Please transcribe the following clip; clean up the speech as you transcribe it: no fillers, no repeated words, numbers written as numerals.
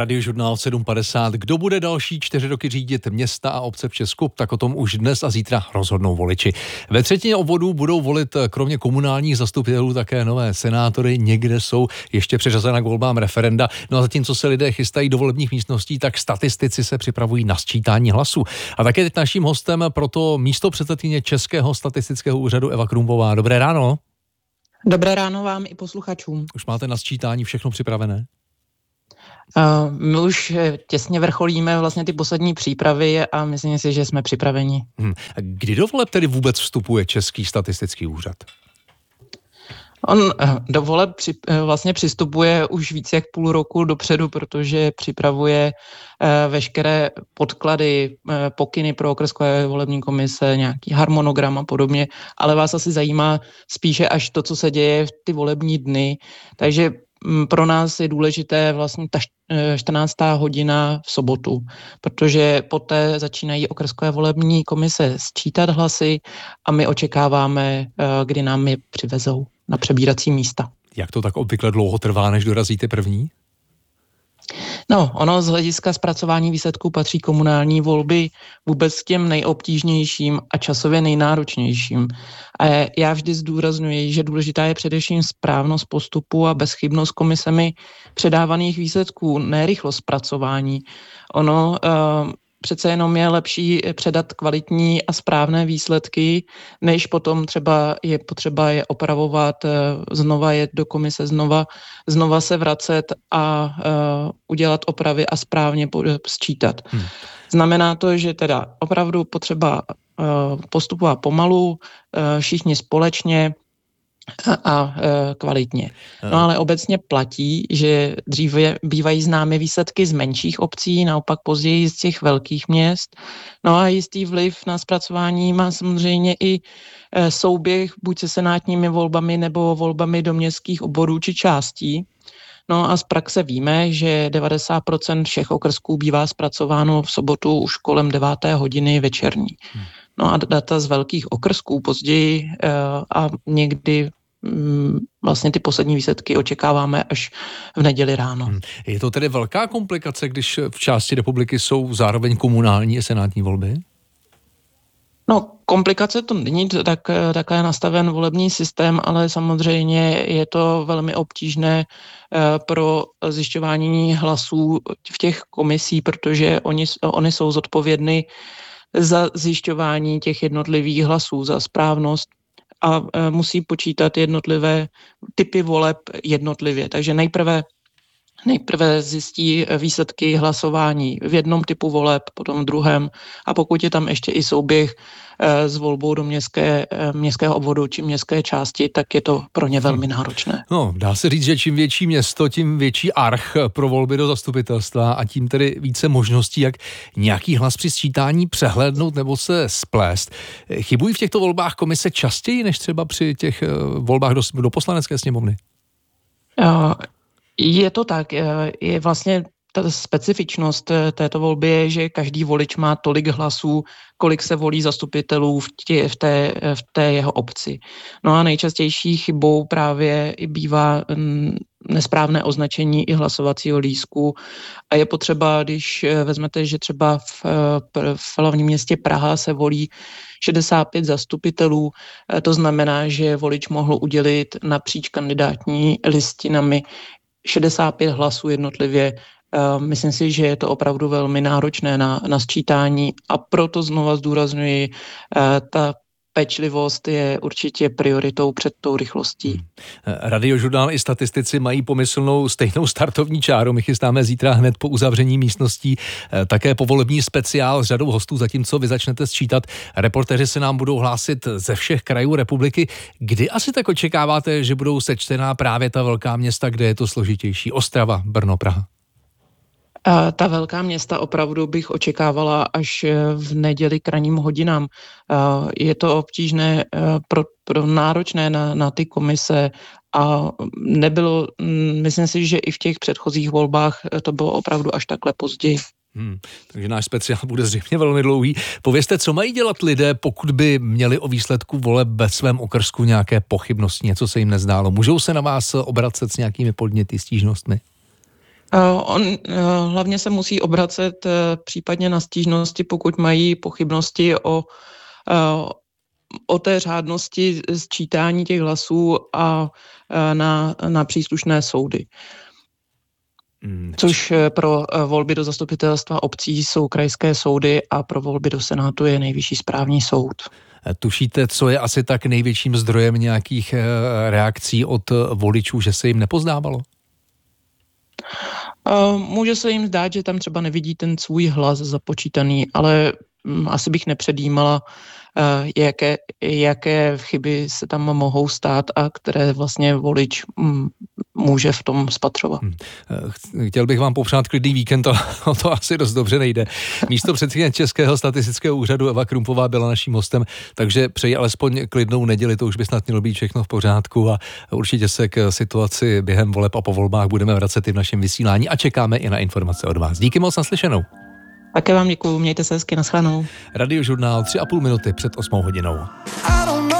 Radiožurnál 750. Kdo bude další 4 roky řídit města a obce v Česku, tak o tom už dnes a zítra rozhodnou voliči. Ve třetině obvodů budou volit kromě komunálních zastupitelů také nové senátory, někde jsou ještě přiřazena k volbám referenda. No a zatímco se lidé chystají do volebních místností, tak statistici se připravují na sčítání hlasů. A také teď naším hostem proto místopředsedkyně Českého statistického úřadu Eva Krumbová. Dobré ráno. Dobré ráno vám i posluchačům. Už máte na sčítání všechno připravené? My už těsně vrcholíme vlastně ty poslední přípravy a myslím si, že jsme připraveni. Kdy do voleb tedy vůbec vstupuje Český statistický úřad? On do voleb vlastně přistupuje už víc jak půl roku dopředu, protože připravuje veškeré podklady, pokyny pro okrskové volební komise, nějaký harmonogram a podobně, ale vás asi zajímá spíše až to, co se děje v ty volební dny, takže pro nás je důležité vlastně ta 14. hodina v sobotu, protože poté začínají okrskové volební komise sčítat hlasy a my očekáváme, kdy nám je přivezou na přebírací místa. Jak to tak obvykle dlouho trvá, než dorazíte první? No, ono z hlediska zpracování výsledků patří komunální volby vůbec k těm nejobtížnějším a časově nejnáročnějším. A já vždy zdůrazňuji, že důležitá je především správnost postupu a bezchybnost komisemi předávaných výsledků, ne rychlost zpracování. Ono přece jenom je lepší předat kvalitní a správné výsledky, než potom třeba je potřeba je opravovat, znova jet do komise, znova se vracet a udělat opravy a správně sčítat. Znamená to, že teda opravdu potřeba postupovat pomalu, všichni společně a kvalitně. No ale obecně platí, že dříve bývají známy výsledky z menších obcí, naopak později z těch velkých měst. No a jistý vliv na zpracování má samozřejmě i souběh buď se senátními volbami nebo volbami do městských obvodů či částí. No a z praxe víme, že 90% všech okrsků bývá zpracováno v sobotu už kolem 9. hodiny večerní. No a data z velkých okrsků později a někdy vlastně ty poslední výsledky očekáváme až v neděli ráno. Je to tedy velká komplikace, když v části republiky jsou zároveň komunální a senátní volby? No, komplikace to není, takhle je nastaven volební systém, ale samozřejmě je to velmi obtížné pro zjišťování hlasů v těch komisí, protože oni jsou zodpovědní za zjišťování těch jednotlivých hlasů, za správnost a musí počítat jednotlivé typy voleb jednotlivě. Takže nejprve zjistí výsledky hlasování v jednom typu voleb, potom v druhém a pokud je tam ještě i souběh s volbou do městského obvodu či městské části, tak je to pro ně velmi náročné. No, dá se říct, že čím větší město, tím větší arch pro volby do zastupitelstva a tím tedy více možností, jak nějaký hlas při sčítání přehlédnout nebo se splést. Chybují v těchto volbách komise častěji, než třeba při těch volbách do poslanecké sněmovny? Je to tak, je vlastně ta specifičnost této volby je, že každý volič má tolik hlasů, kolik se volí zastupitelů v té jeho obci. No a nejčastější chybou právě bývá nesprávné označení i hlasovacího lístku a je potřeba, když vezmete, že třeba v hlavním městě Praha se volí 65 zastupitelů, to znamená, že volič mohl udělit napříč kandidátní listinami 65 hlasů jednotlivě. Myslím si, že je to opravdu velmi náročné na sčítání a proto znova zdůrazňuji, ta pečlivost je určitě prioritou před tou rychlostí. Radiožurnál i statistici mají pomyslnou stejnou startovní čáru. My chystáme zítra hned po uzavření místností také povolební speciál s řadou hostů, zatímco vy začnete sčítat. Reportéři se nám budou hlásit ze všech krajů republiky. Kdy asi tak očekáváte, že budou sečtená právě ta velká města, kde je to složitější? Ostrava, Brno, Praha. Ta velká města opravdu bych očekávala až v neděli k ranním hodinám. Je to obtížné, pro náročné na ty komise a nebylo, myslím si, že i v těch předchozích volbách to bylo opravdu až takhle později. Takže náš speciál bude zřejmě velmi dlouhý. Povězte, co mají dělat lidé, pokud by měli o výsledku voleb ve svém okrsku nějaké pochybnosti, něco se jim nezdálo. Můžou se na vás obracet s nějakými podněty, stížnostmi? On hlavně se musí obracet případně na stížnosti, pokud mají pochybnosti o té řádnosti sčítání těch hlasů a na příslušné soudy. Což pro volby do zastupitelstva obcí jsou krajské soudy a pro volby do Senátu je Nejvyšší správní soud. Tušíte, co je asi tak největším zdrojem nějakých reakcí od voličů, že se jim nepozdávalo? Může se jim zdát, že tam třeba nevidí ten svůj hlas započítaný, ale asi bych nepředjímala, jaké chyby se tam mohou stát a které vlastně volič může v tom spatřovat. Chtěl bych vám popřát klidný víkend, ale to asi dost dobře nejde. Místopředsedkyně Českého statistického úřadu Eva Krumpová byla naším hostem, takže přeji alespoň klidnou neděli, to už by snad mělo být všechno v pořádku a určitě se k situaci během voleb a po volbách budeme vracet i v našem vysílání a čekáme i na informace od vás. Díky moc, naslyšenou. Také vám děkuju, mějte se hezky, nashledanou. Radiožurnál 3,5 minuty před 8 hodinou.